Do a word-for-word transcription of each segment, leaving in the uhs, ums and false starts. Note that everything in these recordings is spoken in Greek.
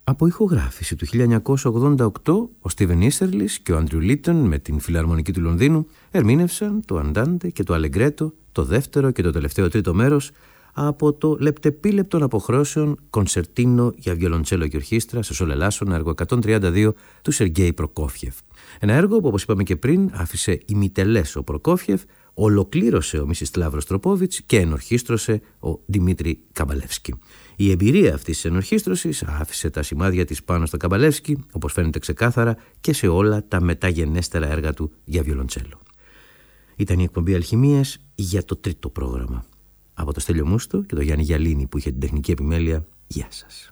Από ηχογράφηση του χίλια εννιακόσια ογδόντα οκτώ, ο Στίβεν Ίσερλις και ο Άντριου Λίτον με την Φιλαρμονική του Λονδίνου ερμήνευσαν το Αντάντε και το Αλεγκρέτο, το δεύτερο και το τελευταίο τρίτο μέρος από το λεπτεπίλεπτον αποχρώσεων κονσερτίνο για βιολοντσέλο και ορχήστρα σε σολελάσσονα, έργο εκατόν τριάντα δύο του Σεργέη Προκόφιεφ. Ένα έργο που, όπως είπαμε και πριν, άφησε ημιτελές ο Προκόφιεφ, ολοκλήρωσε ο Μισιστλάβρος Τροπόβιτς και ενορχίστρωσε ο Δημήτρη Καμπαλεύσκι. Η εμπειρία αυτής της ενορχίστρωσης άφησε τα σημάδια της πάνω στο Καμπαλεύσκι, όπως φαίνεται ξεκάθαρα και σε όλα τα μεταγενέστερα έργα του για βιολοντσέλο. Ήταν η εκπομπή Αλχημίες για το τρίτο πρόγραμμα. Από το Στέλιο Μούστο και το Γιάννη Γιαλίνη που είχε την τεχνική επιμέλεια, γεια σας.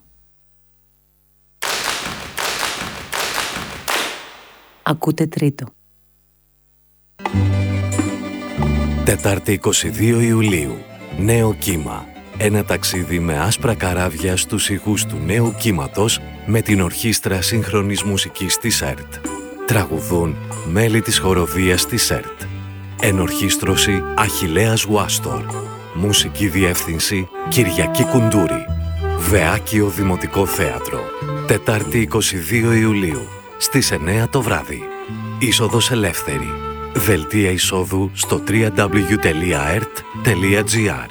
Ακούτε τρίτο. Τετάρτη είκοσι δύο Ιουλίου. Νέο κύμα. Ένα ταξίδι με άσπρα καράβια στους ηχούς του νέου κύματος με την Ορχήστρα Σύγχρονης Μουσικής της ΕΡΤ. Τραγουδούν μέλη της χοροδίας της ΕΡΤ. Ενορχήστρωση Αχιλλέας Γουάστορ. Μουσική διεύθυνση Κυριακή Κουντούρη. Βεάκιο Δημοτικό Θέατρο. Τετάρτη είκοσι δύο Ιουλίου στις εννιά το βράδυ. Είσοδος ελεύθερη. Δελτία εισόδου στο double-u double-u double-u τελεία ερτ τελεία τζι άρ.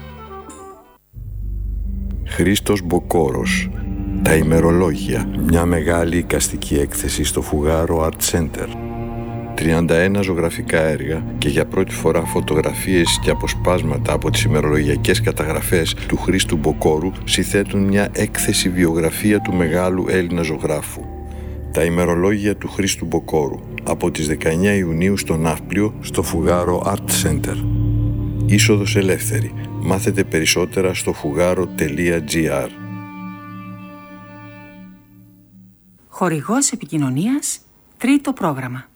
Χρήστος Μποκόρος. Τα ημερολόγια. Μια μεγάλη εικαστική έκθεση στο Φουγάρο Art Center. τριάντα ένα ζωγραφικά έργα και για πρώτη φορά φωτογραφίες και αποσπάσματα από τις ημερολογιακές καταγραφές του Χρήστου Μποκόρου συθέτουν μια έκθεση βιογραφία του μεγάλου Έλληνα ζωγράφου. Τα ημερολόγια του Χρήστου Μποκόρου από τις δεκαεννιά Ιουνίου στο Ναύπλιο στο Φουγάρο Art Center. Είσοδος ελεύθερη. Μάθετε περισσότερα στο φουγάρο τελεία τζι άρ. Χορηγός επικοινωνίας, τρίτο πρόγραμμα.